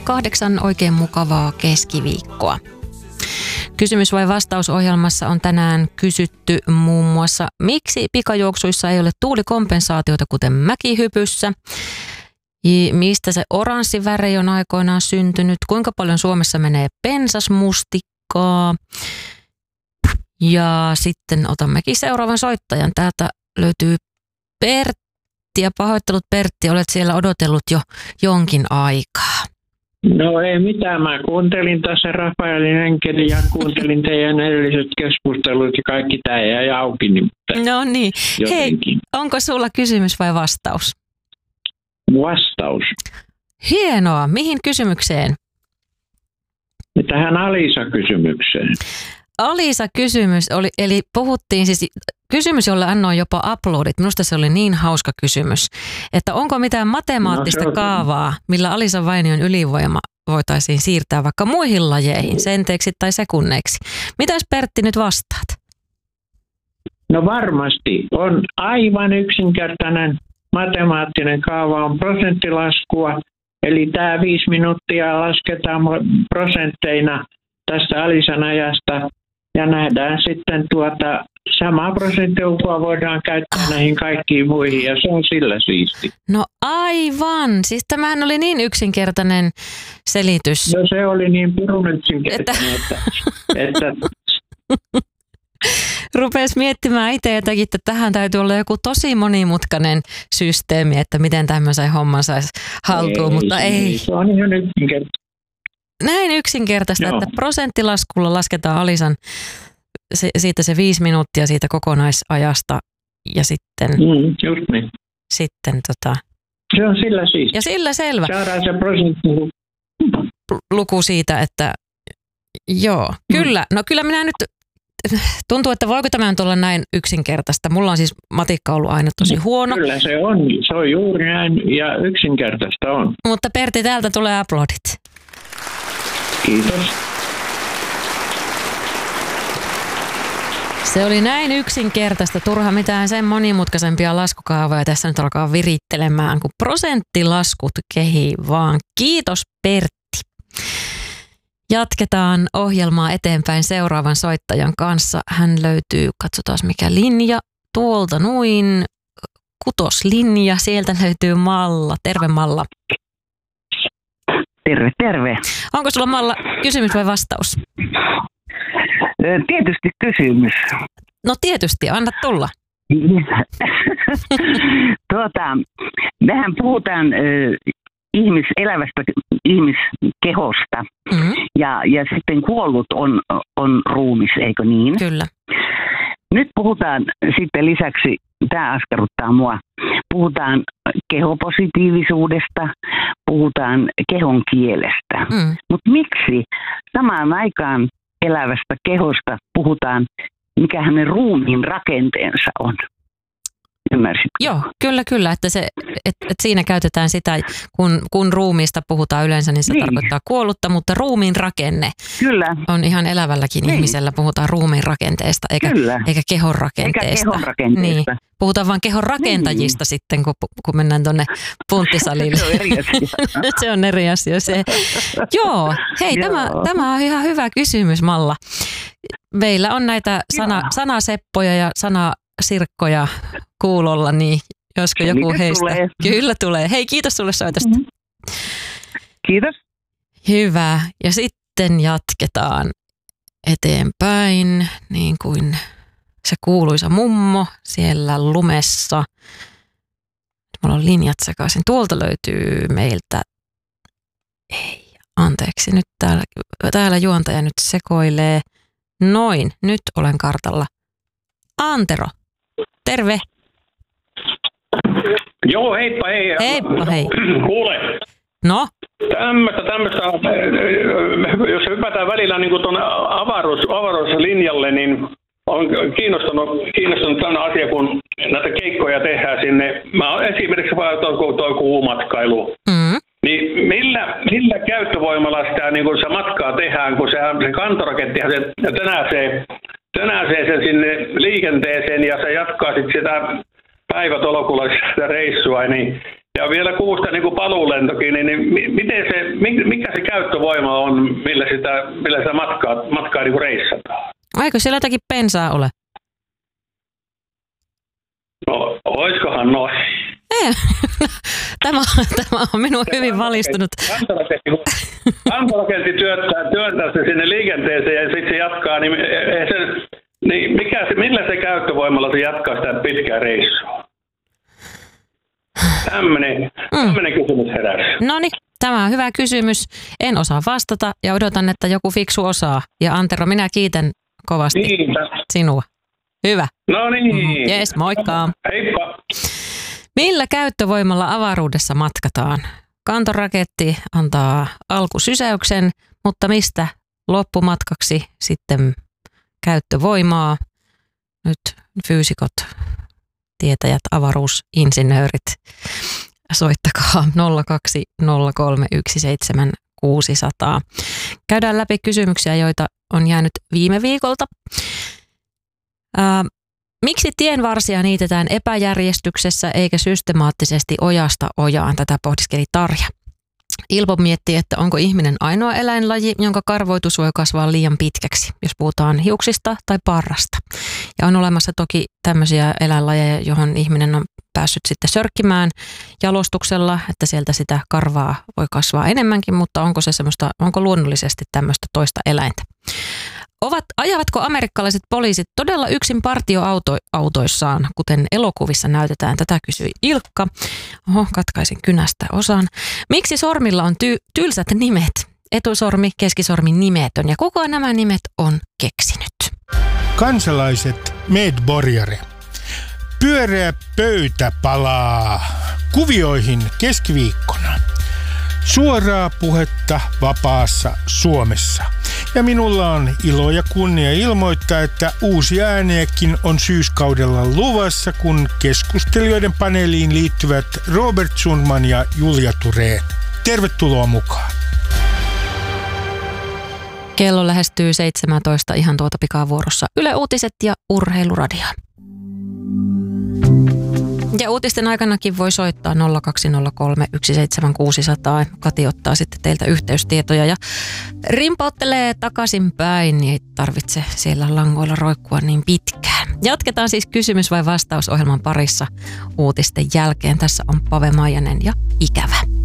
8, oikein mukavaa keskiviikkoa. Kysymys vai vastausohjelmassa on tänään kysytty muun muassa, miksi pikajuoksuissa ei ole tuulikompensaatiota kuten mäkihypyssä? Mistä se oranssi väri on aikoinaan syntynyt? Kuinka paljon Suomessa menee pensasmustikkaa? Ja sitten otammekin seuraavan soittajan. Täältä löytyy Pertti. Ja pahoittelut Pertti, olet siellä odotellut jo jonkin aikaa. No ei mitään, mä kuuntelin tässä Rafaelin Enkelin ja kuuntelin teidän edelliset keskustelut ja kaikki tämä jäi auki. No niin, jotenkin. Hei, onko sulla kysymys vai vastaus? Vastaus. Hienoa, mihin kysymykseen? Tähän Alisa-kysymykseen. Alisa-kysymys oli, eli puhuttiin siis, kysymys, jolle annoin jopa uploadit. Minusta se oli niin hauska kysymys, että onko mitään matemaattista kaavaa, millä Alisa Vainion ylivoima voitaisiin siirtää vaikka muihin lajeihin, senteiksi tai sekunneiksi. Mitäs Pertti nyt vastaat? No varmasti. On aivan yksinkertainen matemaattinen kaava, on prosenttilaskua. Eli tämä 5 minuuttia lasketaan prosentteina tästä Alisan ajasta. Ja nähdään sitten samaa prosenttilukua voidaan käyttää näihin kaikkiin muihin ja se on sillä siisti. No aivan. Siis tämähän oli niin yksinkertainen selitys. No se oli niin pirun yksinkertainen, että rupesi miettimään itse jotakin, että tähän täytyy olla joku tosi monimutkainen systeemi, että miten tämmöisen homman saisi haltuun, mutta ei. Se on ihan yksinkertainen. Näin yksinkertaista, että prosenttilaskulla lasketaan Alisan siitä se 5 minuuttia siitä kokonaisajasta ja sitten, just niin. Sitten se on sillä siis. Ja sillä selvä. Saadaan se luku siitä, että joo, kyllä. No kyllä minä nyt, tuntuu, että voiko tämä nyt olla näin yksinkertaista. Mulla on siis matikka ollut aina tosi huono. Kyllä se on juuri näin ja yksinkertaista on. Mutta Pertti, täältä tulee aplodit. Kiitos. Se oli näin yksinkertaista, turha mitään sen monimutkaisempia laskukaavoja tässä nyt alkaa virittelemään, kun prosenttilaskut kehii vaan. Kiitos Pertti. Jatketaan ohjelmaa eteenpäin seuraavan soittajan kanssa. Hän löytyy, katsotaan mikä linja, tuolta noin, 6. linja, sieltä löytyy Malla. Terve Malla. Terve, terve. Onko sulla Malla kysymys vai vastaus? Tietysti kysymys. No tietysti, anna tulla. Mehän puhutaan elävästä ihmiskehosta ja sitten kuollut on ruumis, eikö niin? Kyllä. Nyt puhutaan sitten lisäksi, tämä askarruttaa mua, puhutaan kehopositiivisuudesta, puhutaan kehon kielestä. Mutta miksi samaan aikaan elävästä kehosta puhutaan, mikä hänen ruumiin rakenteensa on? Ymmärsitkö? Joo, kyllä, että siinä käytetään sitä, kun ruumiista puhutaan yleensä, niin se tarkoittaa kuollutta, mutta ruumiin rakenne on ihan elävälläkin ihmisellä, puhutaan ruumiin rakenteesta, eikä kehon rakenteesta. Niin. Puhutaan vaan kehon rakentajista sitten, kun mennään tuonne punttisalille. Se on eri asia. Se on eri asia. Joo, hei, tämä on ihan hyvä kysymys, Malla. Meillä on näitä sanaseppoja ja sanasirkkoja kuulolla, niin josko joku heistä... Tulee. Kyllä tulee. Hei, kiitos sulle soitosta. Kiitos. Hyvä. Ja sitten jatketaan eteenpäin, niin kuin se kuuluisa mummo siellä lumessa. Mulla on linjat sekaisin. Tuolta löytyy meiltä... Ei, anteeksi. Nyt täällä juontaja nyt sekoilee. Noin, nyt olen kartalla. Antero, terve. Joo, heippa hei. Heippa hei. Kuule. No? Tämmöistä, jos hypätään välillä niin tuonne avaruuslinjalle, niin olen kiinnostunut tämmöinen asia, kun näitä keikkoja tehdään sinne. Mä olen esimerkiksi vaan tuo kuumatkailu. Niin millä käyttövoimalla sitä, niin kun se matkaa tehdään, kun se kantorakettihan se tönäsee sen sinne liikenteeseen ja se jatkaa sitten sitä päivätolkulla sitä reissua, niin Ja vielä Kuusta niin kuin paluulentokin, niin mikä se käyttövoima on, millä sitä matkaa niin kuin reissataan? Eikö siellä jotakin bensaa ole? No, oiskohan noin? Ei. Tämä on minun hyvin valistunut. Kansalaketti työntää se sinne liikenteeseen ja sitten se jatkaa, niin millä se käyttövoimalla se jatkaa sitä pitkää reissua? Tämmöinen kysymys heräsi. Noniin, tämä on hyvä kysymys. En osaa vastata ja odotan, että joku fiksu osaa. Ja Antero, minä kiitän kovasti sinua. Hyvä. No niin. Jes, moikka. Heippa. Millä käyttövoimalla avaruudessa matkataan? Kantoraketti antaa alkusysäyksen, mutta mistä loppumatkaksi sitten käyttövoimaa? Nyt fyysikot, tietäjät, avaruusinsinöörit, soittakaa 020317600. Käydään läpi kysymyksiä, joita on jäänyt viime viikolta. Miksi tienvarsia niitetään epäjärjestyksessä eikä systemaattisesti ojasta ojaan? Tätä pohdiskeli Tarja. Ilpo miettii, että onko ihminen ainoa eläinlaji, jonka karvoitus voi kasvaa liian pitkäksi, jos puhutaan hiuksista tai parrasta. Ja on olemassa toki tämmöisiä eläinlajeja, johon ihminen on päässyt sitten sörkkimään jalostuksella, että sieltä sitä karvaa voi kasvaa enemmänkin, mutta onko luonnollisesti tämmöistä toista eläintä? Ajavatko amerikkalaiset poliisit todella yksin partioautoissaan, kuten elokuvissa näytetään? Tätä kysyi Ilkka. Katkaisin kynästä osan. Miksi sormilla on tylsät nimet? Etusormi, keskisormi nimetön ja kuka nämä nimet on keksinyt? Kansalaiset medborgare. Pyöreä pöytä palaa kuvioihin keskiviikkona. Suoraa puhetta vapaassa Suomessa. Ja minulla on ilo ja kunnia ilmoittaa, että uusia ääniäkin on syyskaudella luvassa, kun keskustelijoiden paneeliin liittyvät Robert Sundman ja Julia Thurén. Tervetuloa mukaan. Kello lähestyy 17 ihan tuota pikavuorossa Yle Uutiset ja Urheiluradio. Ja uutisten aikanakin voi soittaa 0203 17600. Kati ottaa sitten teiltä yhteystietoja ja rimpauttelee takaisinpäin, niin ei tarvitse siellä langoilla roikkua niin pitkään. Jatketaan siis kysymys- vai vastausohjelman parissa uutisten jälkeen. Tässä on Pave Maijanen ja Ikävä.